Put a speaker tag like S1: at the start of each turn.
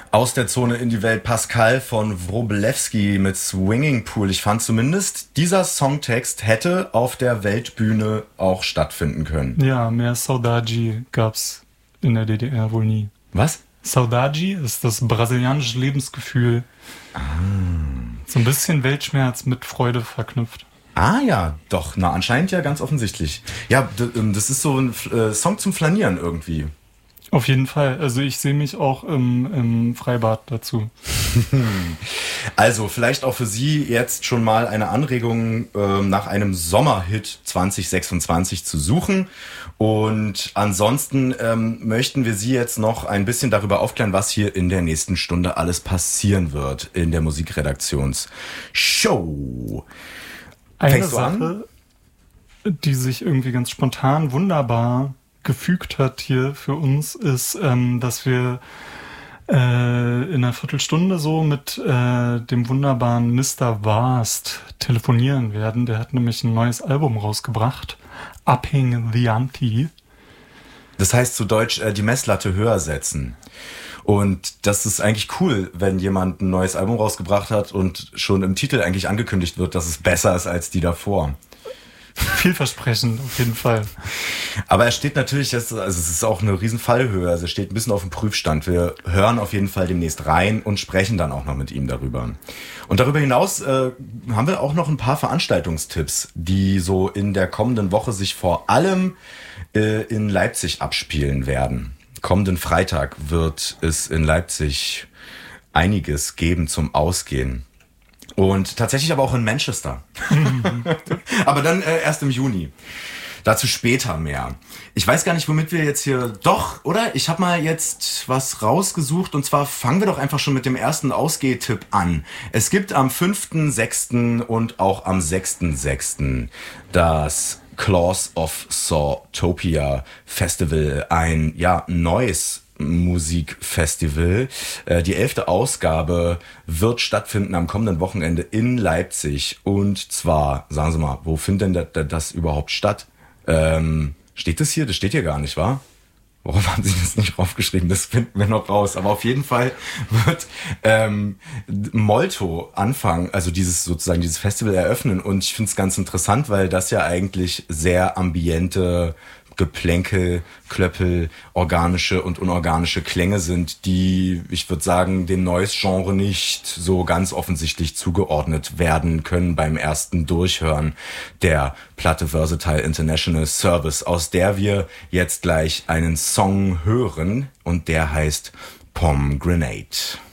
S1: Aus der Zone in die Welt, Pascal von Wroblewski mit Swinging Pool. Ich fand zumindest, dieser Songtext hätte auf der Weltbühne auch stattfinden können.
S2: Ja, mehr Saudade gab's in der DDR wohl nie.
S1: Was?
S2: Saudade ist das brasilianische Lebensgefühl. So ein bisschen Weltschmerz mit Freude verknüpft.
S1: Ah ja, doch, na anscheinend ja ganz offensichtlich. Ja, das ist so ein Song zum Flanieren irgendwie.
S2: Auf jeden Fall. Also ich sehe mich auch im Freibad dazu.
S1: Also vielleicht auch für Sie jetzt schon mal eine Anregung, nach einem Sommerhit 2026 zu suchen. Und ansonsten möchten wir Sie jetzt noch ein bisschen darüber aufklären, was hier in der nächsten Stunde alles passieren wird in der Musikredaktionsshow.
S2: Eine Sache, die sich irgendwie ganz spontan wunderbar gefügt hat hier für uns, ist, dass wir in einer Viertelstunde so mit dem wunderbaren Mr. Vast telefonieren werden. Der hat nämlich ein neues Album rausgebracht, Upping the Ante.
S1: Das heißt zu Deutsch die Messlatte höher setzen. Und das ist eigentlich cool, wenn jemand ein neues Album rausgebracht hat und schon im Titel eigentlich angekündigt wird, dass es besser ist als die davor.
S2: Vielversprechend, auf jeden Fall.
S1: Aber er steht natürlich, also es ist auch eine riesen Fallhöhe, also er steht ein bisschen auf dem Prüfstand. Wir hören auf jeden Fall demnächst rein und sprechen dann auch noch mit ihm darüber. Und darüber hinaus haben wir auch noch ein paar Veranstaltungstipps, die so in der kommenden Woche sich vor allem in Leipzig abspielen werden. Kommenden Freitag wird es in Leipzig einiges geben zum Ausgehen. Und tatsächlich aber auch in Manchester. Aber dann erst im Juni. Dazu später mehr. Ich weiß gar nicht, womit wir jetzt hier... Doch, oder? Ich habe mal jetzt was rausgesucht. Und zwar fangen wir doch einfach schon mit dem ersten Ausgehtipp an. Es gibt am 5.6. und auch am 6.6. das Claws of Sawtopia Festival. Ein neues Musikfestival. Die 11. Ausgabe wird stattfinden am kommenden Wochenende in Leipzig. Und zwar, sagen Sie mal, wo findet denn das überhaupt statt? Steht das hier? Das steht hier gar nicht, wa? Warum haben Sie das nicht draufgeschrieben? Das finden wir noch raus. Aber auf jeden Fall wird Molto anfangen, also dieses Festival eröffnen. Und ich finde es ganz interessant, weil das ja eigentlich sehr ambiente Geplänkel, Klöppel, organische und unorganische Klänge sind, die, ich würde sagen, dem Noise-Genre nicht so ganz offensichtlich zugeordnet werden können beim ersten Durchhören der Platte Versatile International Service, aus der wir jetzt gleich einen Song hören und der heißt Pomegranate.